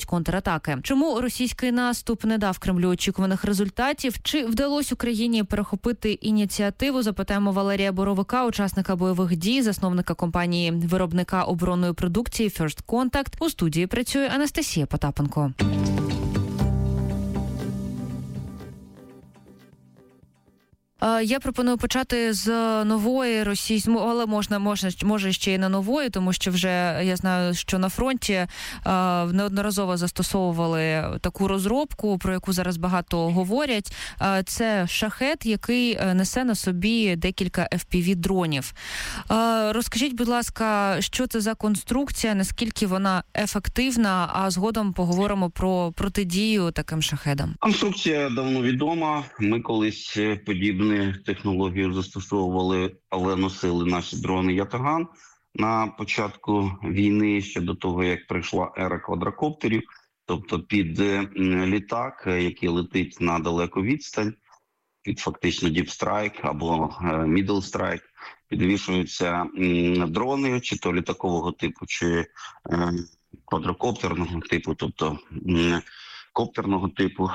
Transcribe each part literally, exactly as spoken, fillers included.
контратаки. Чому російський наступ не дав Кремлю очікуваних результатів? Чи вдалося Україні перехопити ініціативу? Запитаємо Валерія Боровика, учасника бойових дій, засновника компанії виробника оборонної продукції First Contact. У студії працює Анастасія Потапенко. Я пропоную почати з нової російської, але можна, можна, може ще й не нової, тому що вже я знаю, що на фронті е, неодноразово застосовували таку розробку, про яку зараз багато говорять. Е, це шахед, який несе на собі декілька еф пі ві-дронів. Е, розкажіть, будь ласка, що це за конструкція, наскільки вона ефективна, а згодом поговоримо про протидію таким шахедам. Конструкція давно відома. Ми колись подібні технологію застосовували, але носили наші дрони Ятаган на початку війни, ще до того, як прийшла ера квадрокоптерів, тобто під літак, який летить на далеку відстань, під фактично Deep Strike або Middle Strike, підвішуються дрони, чи то літакового типу, чи квадрокоптерного типу, тобто коптерного типу.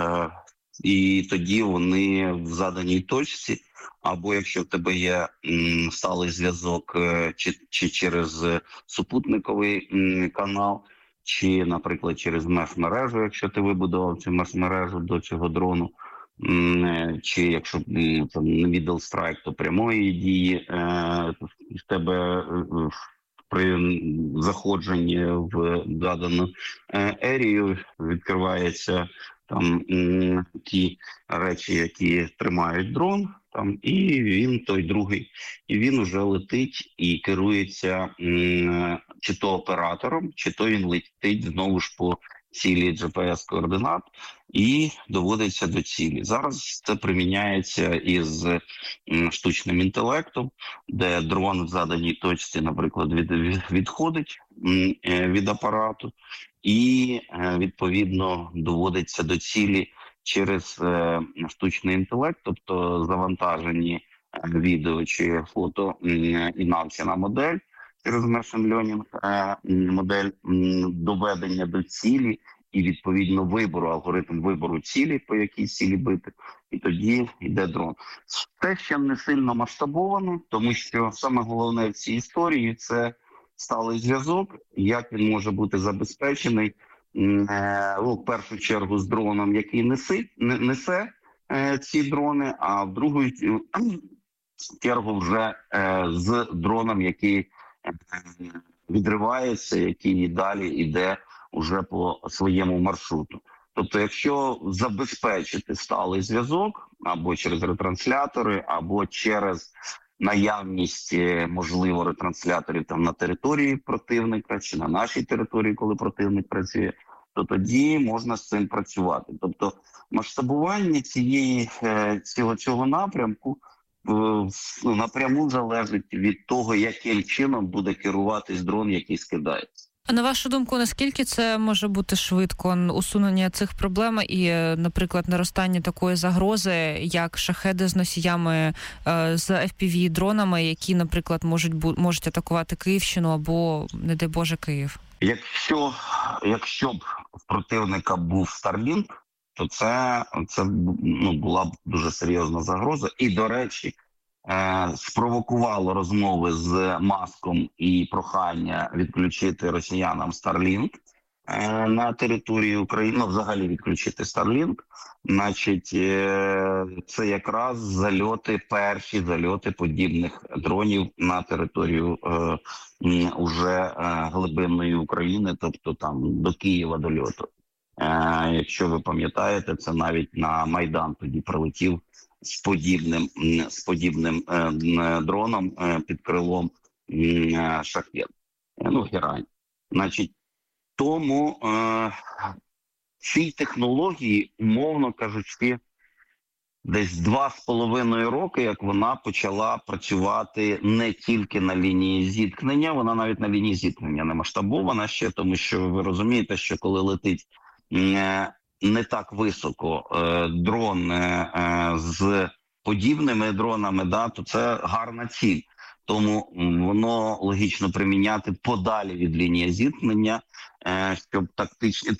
І тоді вони в заданій точці, або якщо в тебе є м, сталий зв'язок чи, чи через супутниковий м, канал, чи, наприклад, через меш-мережу, якщо ти вибудував цю меш-мережу до цього дрону, м, чи якщо м, там middle strike, то прямої дії е, в тебе е, при заходженні в задану е, ерію відкривається там м, ті речі, які тримають дрон, там, і він той другий, і він уже летить і керується м, чи то оператором, чи то він летить знову ж по цілі джі пі ес-координат і доводиться до цілі. Зараз це приміняється із м, штучним інтелектом, де дрон в заданій точці, наприклад, від, від, відходить м, від апарату, і, відповідно, доводиться до цілі через е, штучний інтелект, тобто завантажені відео чи фото і навчена модель через machine learning, е, модель доведення до цілі і, відповідно, вибору, алгоритм вибору цілі, по якій цілі бити, і тоді йде дрон. Це ще не сильно масштабовано, тому що саме головне в цій історії – це сталий зв'язок, як він може бути забезпечений, ну, в першу чергу з дроном, який несе, несе ці дрони, а в другу чергу вже з дроном, який відривається, який далі йде уже по своєму маршруту. Тобто, якщо забезпечити сталий зв'язок або через ретранслятори, або через наявність, можливо, ретрансляторів там на території противника чи на нашій території, коли противник працює, то тоді можна з цим працювати. Тобто масштабування цієї, цього, цього напрямку ну, напряму залежить від того, яким чином буде керуватись дрон, який скидається. А на вашу думку, наскільки це може бути швидко усунення цих проблем і, наприклад, наростання такої загрози, як шахеди з носіями з еф пі ві-дронами, які, наприклад, можуть можуть атакувати Київщину або, не дай Боже, Київ? Якщо, якщо б в противника був Starlink, то це, це ну, була б дуже серйозна загроза. І, до речі, спровокувало розмови з Маском і прохання відключити росіянам Starlink на території України, ну, взагалі відключити Starlink. Значить, це якраз зальоти, перші зальоти подібних дронів на територію е, уже глибинної України, тобто там до Києва дольоту. Е, якщо ви пам'ятаєте, це навіть на Майдан тоді прилетів з подібним, з подібним е, дроном е, під крилом е, шахед. Е, ну, герань. Значить, тому е, цій технології, умовно кажучи, десь два з половиною роки, як вона почала працювати не тільки на лінії зіткнення, вона навіть на лінії зіткнення не масштабована ще, тому що ви розумієте, що коли летить е, не так високо е, дрон е, з подібними дронами, да, то це гарна ціль. Тому воно логічно приміняти подалі від лінії зіткнення, е, щоб тактичні